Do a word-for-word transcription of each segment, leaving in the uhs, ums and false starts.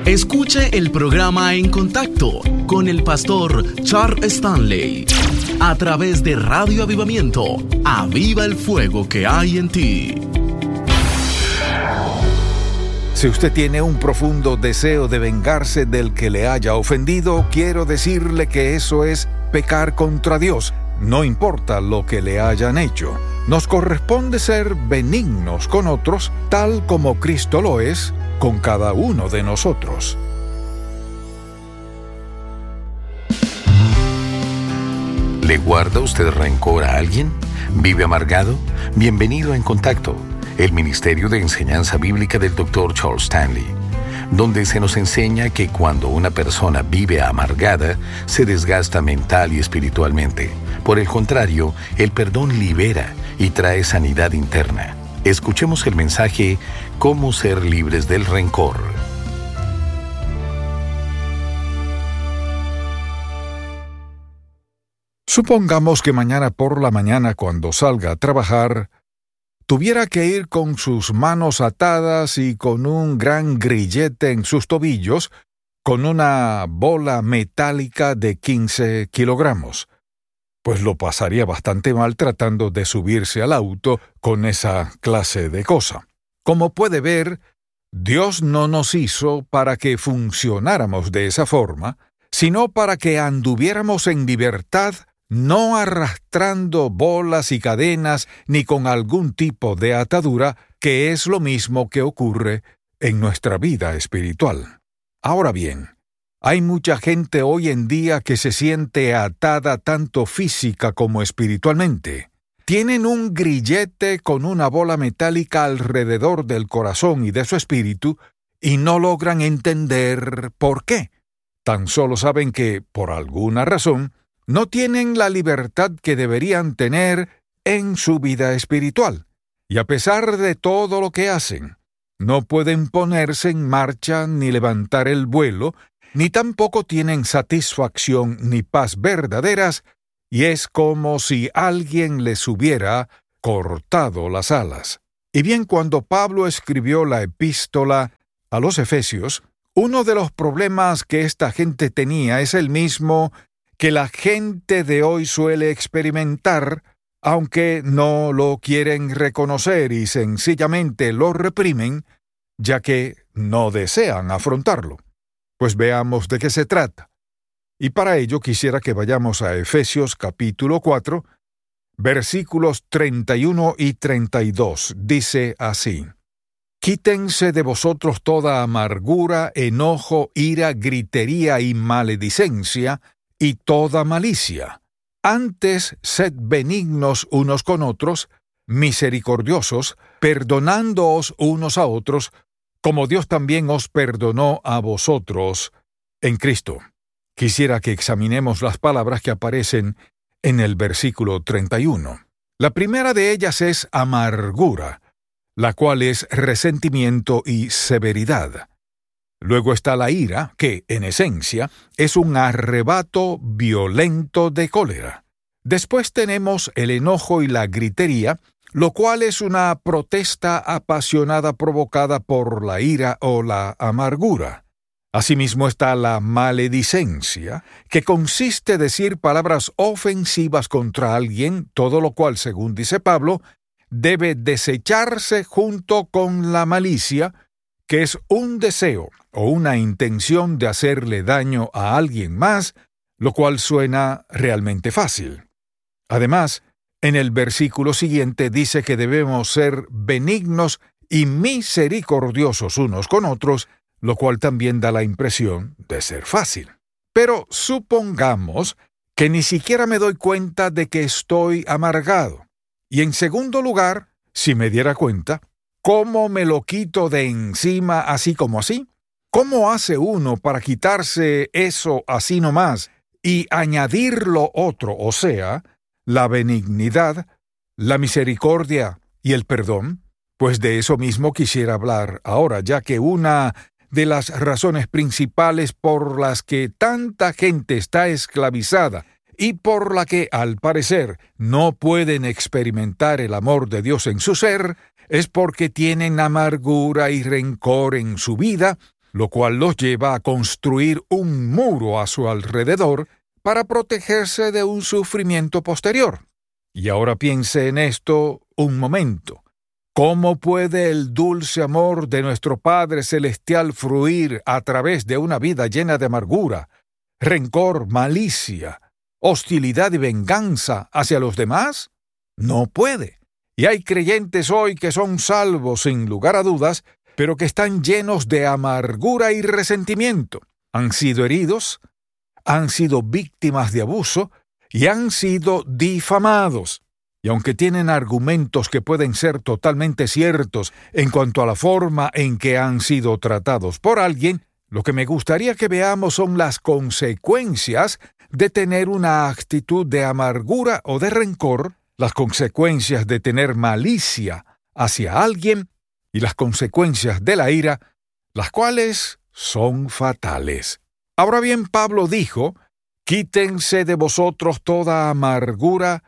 Escuche el programa En Contacto con el pastor Charles Stanley a través de Radio Avivamiento. Aviva el fuego que hay en ti. Si usted tiene un profundo deseo de vengarse del que le haya ofendido, quiero decirle que eso es pecar contra Dios. No importa lo que le hayan hecho. Nos corresponde ser benignos con otros, tal como Cristo lo es con cada uno de nosotros. ¿Le guarda usted rencor a alguien? ¿Vive amargado? Bienvenido a En Contacto, el Ministerio de Enseñanza Bíblica del doctor Charles Stanley, donde se nos enseña que cuando una persona vive amargada, se desgasta mental y espiritualmente. Por el contrario, el perdón libera y trae sanidad interna. Escuchemos el mensaje Cómo ser libres del rencor. Supongamos que mañana por la mañana, cuando salga a trabajar, tuviera que ir con sus manos atadas y con un gran grillete en sus tobillos, con una bola metálica de quince kilogramos. Pues lo pasaría bastante mal tratando de subirse al auto con esa clase de cosa. Como puede ver, Dios no nos hizo para que funcionáramos de esa forma, sino para que anduviéramos en libertad, no arrastrando bolas y cadenas ni con algún tipo de atadura, que es lo mismo que ocurre en nuestra vida espiritual. Ahora bien, hay mucha gente hoy en día que se siente atada tanto física como espiritualmente. Tienen un grillete con una bola metálica alrededor del corazón y de su espíritu y no logran entender por qué. Tan solo saben que, por alguna razón, no tienen la libertad que deberían tener en su vida espiritual. Y a pesar de todo lo que hacen, no pueden ponerse en marcha ni levantar el vuelo, ni tampoco tienen satisfacción ni paz verdaderas, y es como si alguien les hubiera cortado las alas. Y bien, cuando Pablo escribió la epístola a los Efesios, uno de los problemas que esta gente tenía es el mismo que la gente de hoy suele experimentar, aunque no lo quieren reconocer y sencillamente lo reprimen, ya que no desean afrontarlo. Pues veamos de qué se trata. Y para ello quisiera que vayamos a Efesios capítulo cuatro, versículos treinta y uno y treinta y dos. Dice así: Quítense de vosotros toda amargura, enojo, ira, gritería y maledicencia, y toda malicia. Antes sed benignos unos con otros, misericordiosos, perdonándoos unos a otros, como Dios también os perdonó a vosotros en Cristo. Quisiera que examinemos las palabras que aparecen en el versículo treinta y uno. La primera de ellas es amargura, la cual es resentimiento y severidad. Luego está la ira, que, en esencia, es un arrebato violento de cólera. Después tenemos el enojo y la gritería, lo cual es una protesta apasionada provocada por la ira o la amargura. Asimismo está la maledicencia, que consiste en decir palabras ofensivas contra alguien, todo lo cual, según dice Pablo, debe desecharse junto con la malicia, que es un deseo o una intención de hacerle daño a alguien más, lo cual suena realmente fácil. Además, en el versículo siguiente dice que debemos ser benignos y misericordiosos unos con otros, lo cual también da la impresión de ser fácil. Pero supongamos que ni siquiera me doy cuenta de que estoy amargado. Y en segundo lugar, si me diera cuenta, ¿cómo me lo quito de encima así como así? ¿Cómo hace uno para quitarse eso así nomás y añadir lo otro, o sea, la benignidad, la misericordia y el perdón? Pues de eso mismo quisiera hablar ahora, ya que una de las razones principales por las que tanta gente está esclavizada y por la que, al parecer, no pueden experimentar el amor de Dios en su ser, es porque tienen amargura y rencor en su vida lo cual los lleva a construir un muro a su alrededor para protegerse de un sufrimiento posterior. Y ahora piense en esto un momento. ¿Cómo puede el dulce amor de nuestro Padre Celestial fluir a través de una vida llena de amargura, rencor, malicia, hostilidad y venganza hacia los demás? No puede. Y hay creyentes hoy que son salvos sin lugar a dudas, pero que están llenos de amargura y resentimiento. Han sido heridos, han sido víctimas de abuso y han sido difamados. Y aunque tienen argumentos que pueden ser totalmente ciertos en cuanto a la forma en que han sido tratados por alguien, lo que me gustaría que veamos son las consecuencias de tener una actitud de amargura o de rencor, las consecuencias de tener malicia hacia alguien y las consecuencias de la ira, las cuales son fatales. Ahora bien, Pablo dijo, quítense de vosotros toda amargura,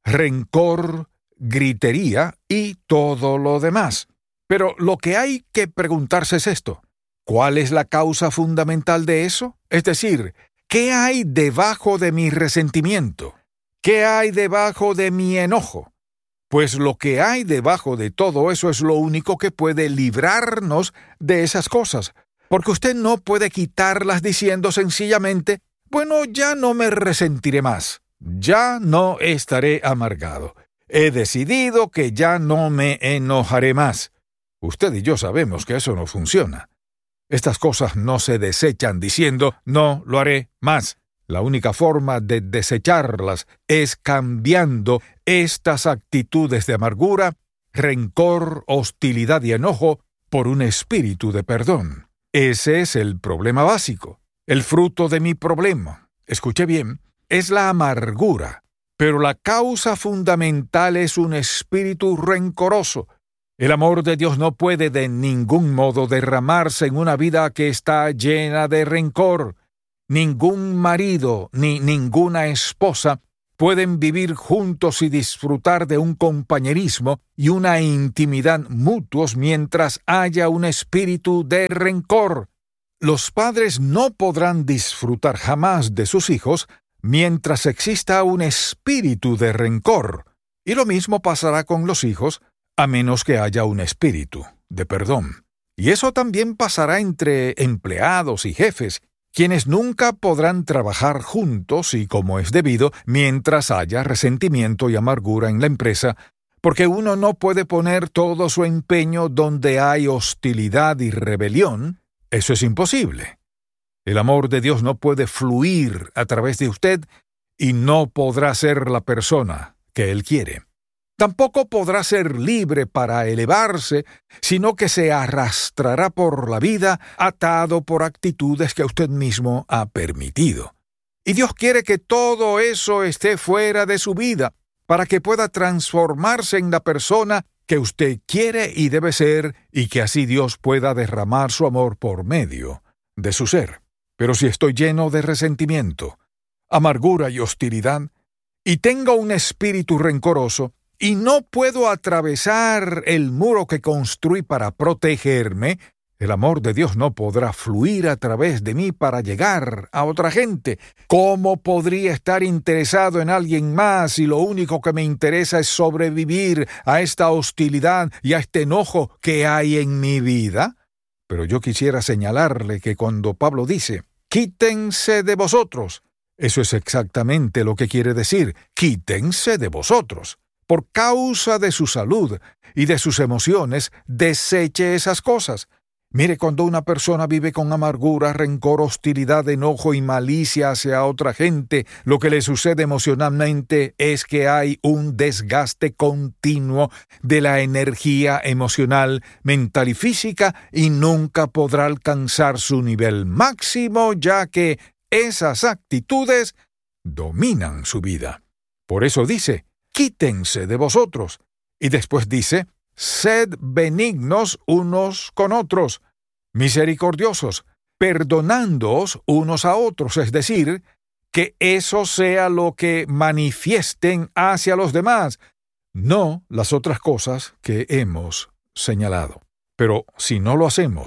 rencor, gritería y todo lo demás. Pero lo que hay que preguntarse es esto. ¿Cuál es la causa fundamental de eso? Es decir, ¿qué hay debajo de mi resentimiento? ¿Qué hay debajo de mi enojo? Pues lo que hay debajo de todo eso es lo único que puede librarnos de esas cosas. Porque usted no puede quitarlas diciendo sencillamente, bueno, ya no me resentiré más. Ya no estaré amargado. He decidido que ya no me enojaré más. Usted y yo sabemos que eso no funciona. Estas cosas no se desechan diciendo, no lo haré más. La única forma de desecharlas es cambiando estas actitudes de amargura, rencor, hostilidad y enojo por un espíritu de perdón. Ese es el problema básico. El fruto de mi problema, escuche bien, es la amargura, pero la causa fundamental es un espíritu rencoroso. El amor de Dios no puede de ningún modo derramarse en una vida que está llena de rencor. Ningún marido ni ninguna esposa pueden vivir juntos y disfrutar de un compañerismo y una intimidad mutuos mientras haya un espíritu de rencor. Los padres no podrán disfrutar jamás de sus hijos mientras exista un espíritu de rencor, y lo mismo pasará con los hijos, a menos que haya un espíritu de perdón. Y eso también pasará entre empleados y jefes, quienes nunca podrán trabajar juntos y como es debido mientras haya resentimiento y amargura en la empresa, porque uno no puede poner todo su empeño donde hay hostilidad y rebelión. Eso es imposible. El amor de Dios no puede fluir a través de usted y no podrá ser la persona que Él quiere. Tampoco podrá ser libre para elevarse, sino que se arrastrará por la vida atado por actitudes que usted mismo ha permitido. Y Dios quiere que todo eso esté fuera de su vida, para que pueda transformarse en la persona que usted quiere y debe ser, y que así Dios pueda derramar su amor por medio de su ser. Pero si estoy lleno de resentimiento, amargura y hostilidad, y tengo un espíritu rencoroso, y no puedo atravesar el muro que construí para protegerme, el amor de Dios no podrá fluir a través de mí para llegar a otra gente. ¿Cómo podría estar interesado en alguien más si lo único que me interesa es sobrevivir a esta hostilidad y a este enojo que hay en mi vida? Pero yo quisiera señalarle que cuando Pablo dice, quítense de vosotros, eso es exactamente lo que quiere decir, quítense de vosotros. Por causa de su salud y de sus emociones, deseche esas cosas. Mire, cuando una persona vive con amargura, rencor, hostilidad, enojo y malicia hacia otra gente, lo que le sucede emocionalmente es que hay un desgaste continuo de la energía emocional, mental y física y nunca podrá alcanzar su nivel máximo, ya que esas actitudes dominan su vida. Por eso dice, quítense de vosotros. Y después dice, sed benignos unos con otros, misericordiosos, perdonándoos unos a otros, es decir, que eso sea lo que manifiesten hacia los demás, no las otras cosas que hemos señalado. Pero si no lo hacemos,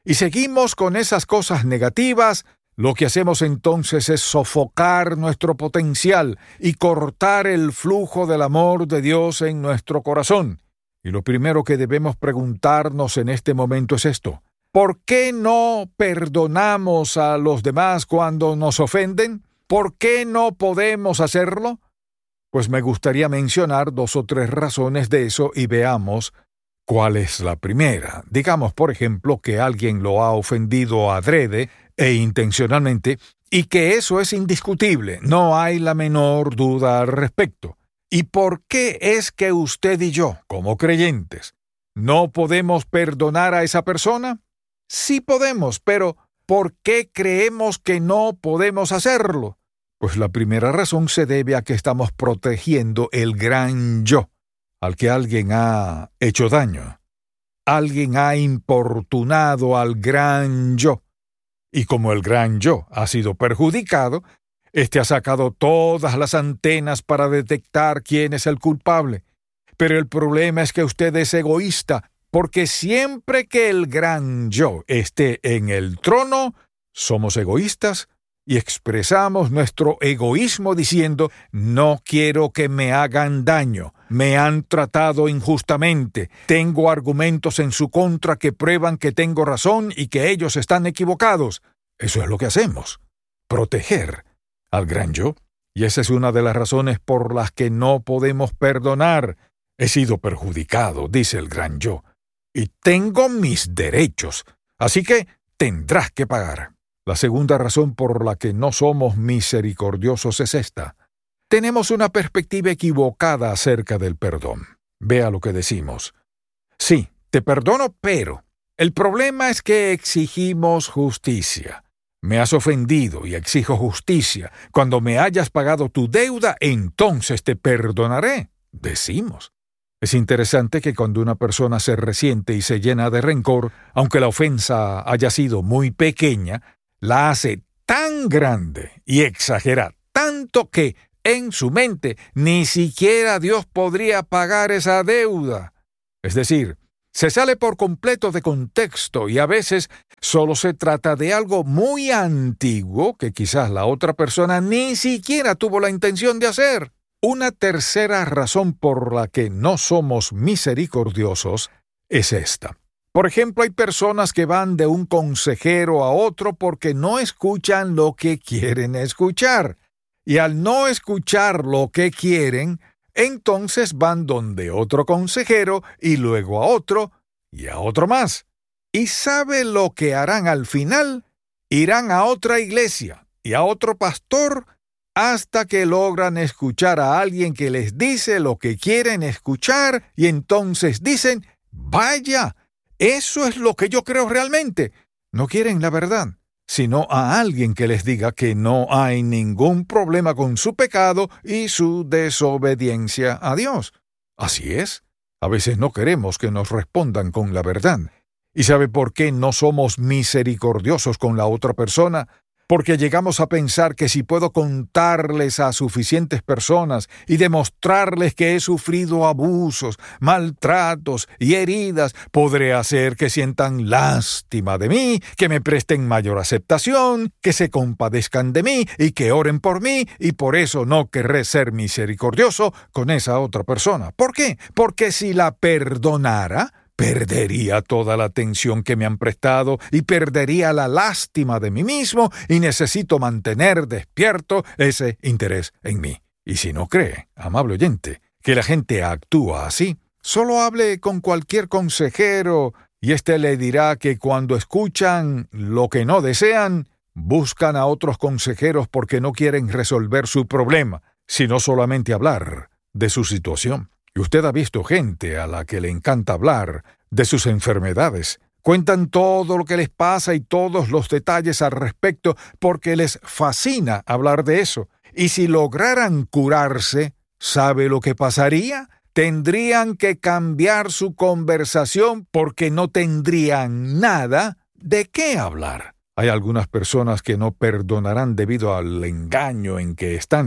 y seguimos con esas cosas negativas, lo que hacemos entonces es sofocar nuestro potencial y cortar el flujo del amor de Dios en nuestro corazón. Y lo primero que debemos preguntarnos en este momento es esto: ¿por qué no perdonamos a los demás cuando nos ofenden? ¿Por qué no podemos hacerlo? Pues me gustaría mencionar dos o tres razones de eso y veamos cuál es la primera. Digamos, por ejemplo, que alguien lo ha ofendido adrede e intencionalmente, y que eso es indiscutible, no hay la menor duda al respecto. ¿Y por qué es que usted y yo, como creyentes, no podemos perdonar a esa persona? Sí podemos, pero ¿por qué creemos que no podemos hacerlo? Pues la primera razón se debe a que estamos protegiendo el gran yo, al que alguien ha hecho daño. Alguien ha importunado al gran yo. Y como el gran yo ha sido perjudicado, éste ha sacado todas las antenas para detectar quién es el culpable. Pero el problema es que usted es egoísta, porque siempre que el gran yo esté en el trono, somos egoístas y expresamos nuestro egoísmo diciendo: no quiero que me hagan daño, me han tratado injustamente, tengo argumentos en su contra que prueban que tengo razón y que ellos están equivocados. Eso es lo que hacemos, proteger al gran yo. Y esa es una de las razones por las que no podemos perdonar. He sido perjudicado, dice el gran yo, y tengo mis derechos, así que tendrás que pagar. La segunda razón por la que no somos misericordiosos es esta: tenemos una perspectiva equivocada acerca del perdón. Vea lo que decimos. Sí, te perdono, pero el problema es que exigimos justicia. Me has ofendido y exijo justicia. Cuando me hayas pagado tu deuda, entonces te perdonaré, decimos. Es interesante que cuando una persona se resiente y se llena de rencor, aunque la ofensa haya sido muy pequeña, la hace tan grande y exagera tanto que en su mente ni siquiera Dios podría pagar esa deuda. Es decir, se sale por completo de contexto y a veces solo se trata de algo muy antiguo que quizás la otra persona ni siquiera tuvo la intención de hacer. Una tercera razón por la que no somos misericordiosos es esta. Por ejemplo, hay personas que van de un consejero a otro porque no escuchan lo que quieren escuchar. Y al no escuchar lo que quieren, entonces van donde otro consejero y luego a otro y a otro más. ¿Y sabe lo que harán al final? Irán a otra iglesia y a otro pastor hasta que logran escuchar a alguien que les dice lo que quieren escuchar y entonces dicen: «Vaya, eso es lo que yo creo realmente». No quieren la verdad, sino a alguien que les diga que no hay ningún problema con su pecado y su desobediencia a Dios. Así es, a veces no queremos que nos respondan con la verdad. ¿Y sabe por qué no somos misericordiosos con la otra persona? Porque llegamos a pensar que si puedo contarles a suficientes personas y demostrarles que he sufrido abusos, maltratos y heridas, podré hacer que sientan lástima de mí, que me presten mayor aceptación, que se compadezcan de mí y que oren por mí, y por eso no querré ser misericordioso con esa otra persona. ¿Por qué? Porque si la perdonara, perdería toda la atención que me han prestado y perdería la lástima de mí mismo y necesito mantener despierto ese interés en mí. Y si no cree, amable oyente, que la gente actúa así, solo hable con cualquier consejero y éste le dirá que cuando escuchan lo que no desean, buscan a otros consejeros porque no quieren resolver su problema, sino solamente hablar de su situación. Y usted ha visto gente a la que le encanta hablar de sus enfermedades. Cuentan todo lo que les pasa y todos los detalles al respecto porque les fascina hablar de eso. Y si lograran curarse, ¿sabe lo que pasaría? Tendrían que cambiar su conversación porque no tendrían nada de qué hablar. Hay algunas personas que no perdonarán debido al engaño en que están.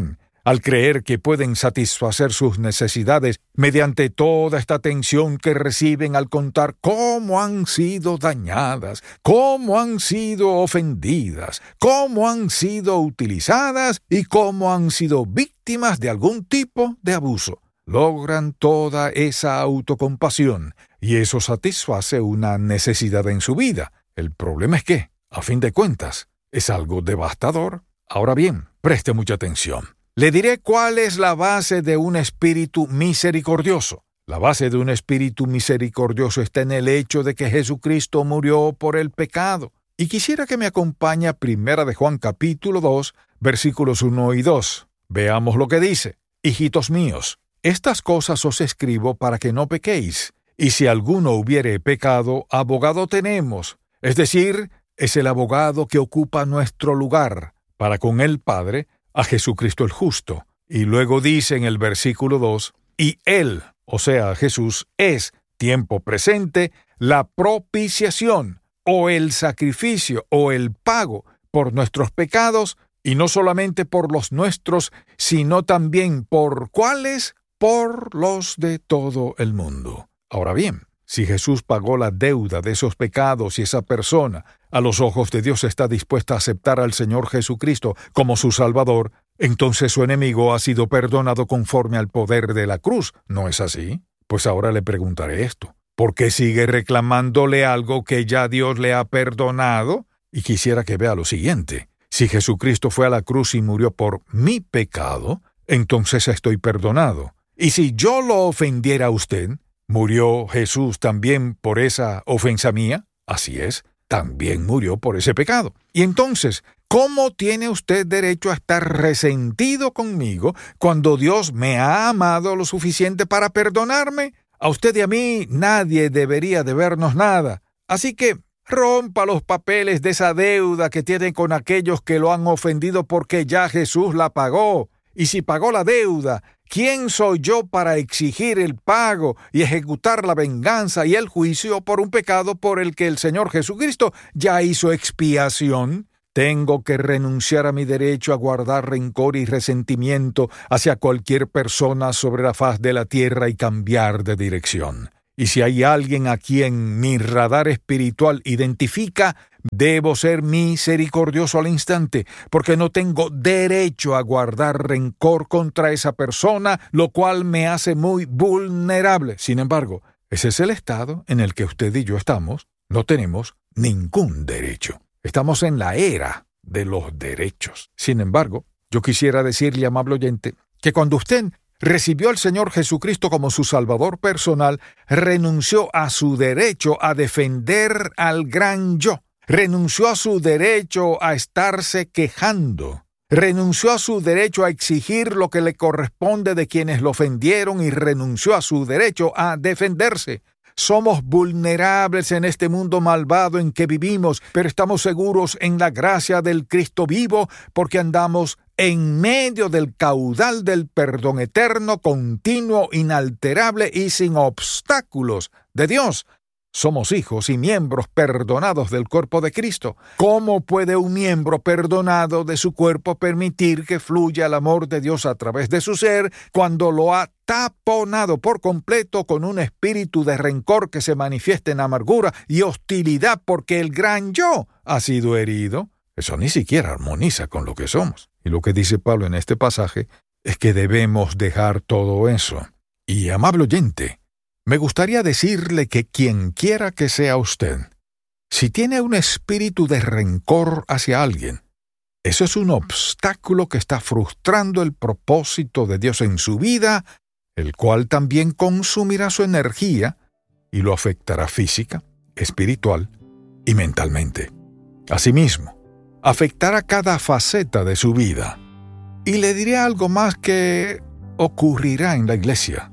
al creer que pueden satisfacer sus necesidades mediante toda esta atención que reciben al contar cómo han sido dañadas, cómo han sido ofendidas, cómo han sido utilizadas y cómo han sido víctimas de algún tipo de abuso. Logran toda esa autocompasión y eso satisface una necesidad en su vida. El problema es que, a fin de cuentas, es algo devastador. Ahora bien, preste mucha atención. Le diré cuál es la base de un espíritu misericordioso. La base de un espíritu misericordioso está en el hecho de que Jesucristo murió por el pecado. Y quisiera que me acompañe a Primera de Juan capítulo dos, versículos uno y dos. Veamos lo que dice. Hijitos míos, estas cosas os escribo para que no pequéis. Y si alguno hubiere pecado, abogado tenemos, es decir, es el abogado que ocupa nuestro lugar, para con el Padre, a Jesucristo el justo. Y luego dice en el versículo dos, y Él, o sea, Jesús, es, tiempo presente, la propiciación, o el sacrificio, o el pago por nuestros pecados, y no solamente por los nuestros, sino también por ¿cuáles? Por los de todo el mundo. Ahora bien, si Jesús pagó la deuda de esos pecados y esa persona, a los ojos de Dios está dispuesta a aceptar al Señor Jesucristo como su Salvador, entonces su enemigo ha sido perdonado conforme al poder de la cruz. ¿No es así? Pues ahora le preguntaré esto. ¿Por qué sigue reclamándole algo que ya Dios le ha perdonado? Y quisiera que vea lo siguiente. Si Jesucristo fue a la cruz y murió por mi pecado, entonces estoy perdonado. Y si yo lo ofendiera a usted, ¿murió Jesús también por esa ofensa mía? Así es, también murió por ese pecado. Y entonces, ¿cómo tiene usted derecho a estar resentido conmigo cuando Dios me ha amado lo suficiente para perdonarme? A usted y a mí nadie debería debernos nada. Así que rompa los papeles de esa deuda que tiene con aquellos que lo han ofendido porque ya Jesús la pagó. Y si pagó la deuda, ¿quién soy yo para exigir el pago y ejecutar la venganza y el juicio por un pecado por el que el Señor Jesucristo ya hizo expiación? Tengo que renunciar a mi derecho a guardar rencor y resentimiento hacia cualquier persona sobre la faz de la tierra y cambiar de dirección. Y si hay alguien a quien mi radar espiritual identifica, debo ser misericordioso al instante, porque no tengo derecho a guardar rencor contra esa persona, lo cual me hace muy vulnerable. Sin embargo, ese es el estado en el que usted y yo estamos. No tenemos ningún derecho. Estamos en la era de los derechos. Sin embargo, yo quisiera decirle, amable oyente, que cuando usted recibió al Señor Jesucristo como su Salvador personal, renunció a su derecho a defender al gran yo. Renunció a su derecho a estarse quejando. Renunció a su derecho a exigir lo que le corresponde de quienes lo ofendieron y renunció a su derecho a defenderse. Somos vulnerables en este mundo malvado en que vivimos, pero estamos seguros en la gracia del Cristo vivo porque andamos en medio del caudal del perdón eterno, continuo, inalterable y sin obstáculos de Dios. Somos hijos y miembros perdonados del cuerpo de Cristo. ¿Cómo puede un miembro perdonado de su cuerpo permitir que fluya el amor de Dios a través de su ser cuando lo ha taponado por completo con un espíritu de rencor que se manifiesta en amargura y hostilidad porque el gran yo ha sido herido? Eso ni siquiera armoniza con lo que somos. Y lo que dice Pablo en este pasaje es que debemos dejar todo eso. Y, amable oyente, me gustaría decirle que quien quiera que sea usted, si tiene un espíritu de rencor hacia alguien, eso es un obstáculo que está frustrando el propósito de Dios en su vida, el cual también consumirá su energía y lo afectará física, espiritual y mentalmente. Asimismo, afectará cada faceta de su vida. Y le diré algo más que ocurrirá en la iglesia.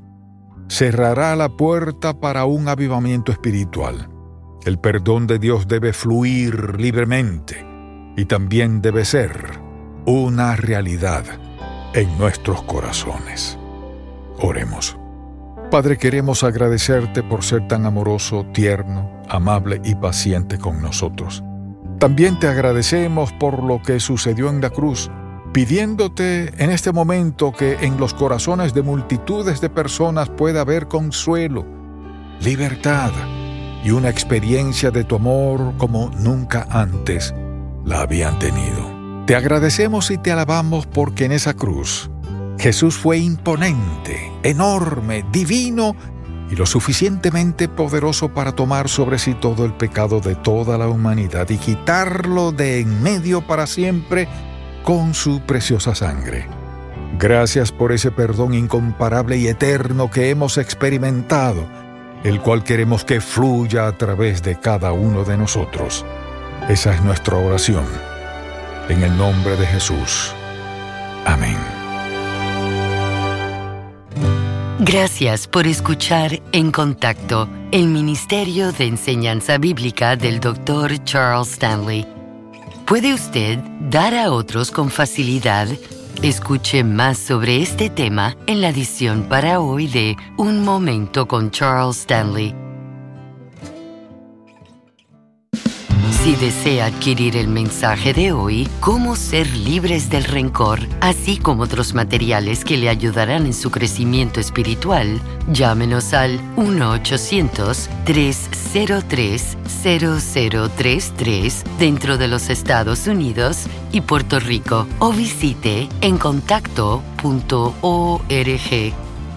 Cerrará la puerta para un avivamiento espiritual. El perdón de Dios debe fluir libremente y también debe ser una realidad en nuestros corazones. Oremos. Padre, queremos agradecerte por ser tan amoroso, tierno, amable y paciente con nosotros. También te agradecemos por lo que sucedió en la cruz, pidiéndote en este momento que en los corazones de multitudes de personas pueda haber consuelo, libertad y una experiencia de tu amor como nunca antes la habían tenido. Te agradecemos y te alabamos porque en esa cruz Jesús fue imponente, enorme, divino y lo suficientemente poderoso para tomar sobre sí todo el pecado de toda la humanidad y quitarlo de en medio para siempre con su preciosa sangre. Gracias por ese perdón incomparable y eterno que hemos experimentado, el cual queremos que fluya a través de cada uno de nosotros. Esa es nuestra oración. En el nombre de Jesús. Amén. Gracias por escuchar En Contacto, el Ministerio de Enseñanza Bíblica del doctor Charles Stanley. ¿Puede usted dar a otros con facilidad? Escuche más sobre este tema en la edición para hoy de Un Momento con Charles Stanley. Si desea adquirir el mensaje de hoy, Cómo ser libres del rencor, así como otros materiales que le ayudarán en su crecimiento espiritual, llámenos al uno ochocientos, tres cero tres, cero cero tres tres dentro de los Estados Unidos y Puerto Rico o visite en contacto punto org.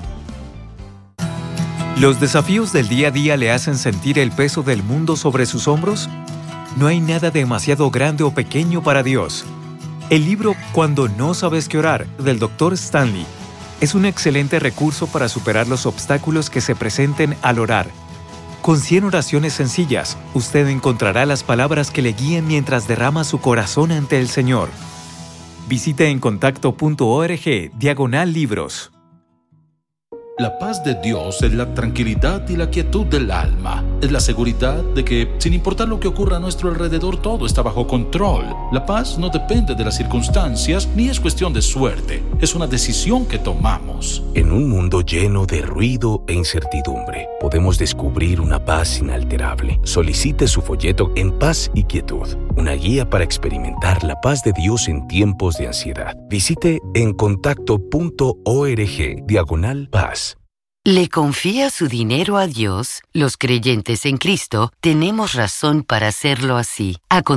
¿Los desafíos del día a día le hacen sentir el peso del mundo sobre sus hombros? No hay nada demasiado grande o pequeño para Dios. El libro Cuando no sabes qué orar, del doctor Stanley, es un excelente recurso para superar los obstáculos que se presenten al orar. Con cien oraciones sencillas, usted encontrará las palabras que le guíen mientras derrama su corazón ante el Señor. Visite en contacto punto org, diagonal libros. La paz de Dios es la tranquilidad y la quietud del alma. Es la seguridad de que, sin importar lo que ocurra a nuestro alrededor, todo está bajo control. La paz no depende de las circunstancias ni es cuestión de suerte. Es una decisión que tomamos. En un mundo lleno de ruido e incertidumbre, podemos descubrir una paz inalterable. Solicite su folleto En Paz y Quietud, una guía para experimentar la paz de Dios en tiempos de ansiedad. Visite en contacto punto org, diagonal paz. ¿Le confía su dinero a Dios? Los creyentes en Cristo tenemos razón para hacerlo así. A